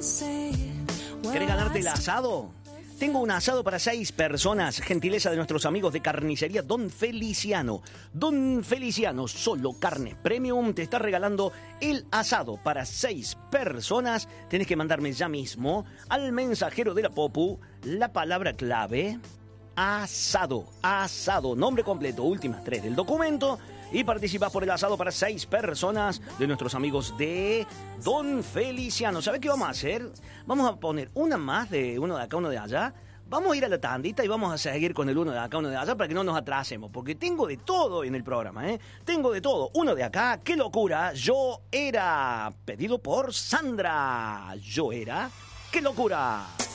¿Querés ganarte el asado? Tengo un asado para 6 personas, gentileza de nuestros amigos de carnicería Don Feliciano. Don Feliciano, solo carne premium, te está regalando el asado para 6 personas. Tenés que mandarme ya mismo al mensajero de la Popu la palabra clave asado, nombre completo, últimas 3 del documento, y participás por el asado para 6 personas de nuestros amigos de Don Feliciano. ¿Sabés qué vamos a hacer? Vamos a poner una más de uno de acá, uno de allá. Vamos a ir a la tandita y vamos a seguir con el uno de acá, uno de allá, para que no nos atrasemos, porque tengo de todo en el programa, ¿eh? Tengo de todo. Uno de acá, qué locura, yo era, pedido por Sandra. Yo era, qué locura.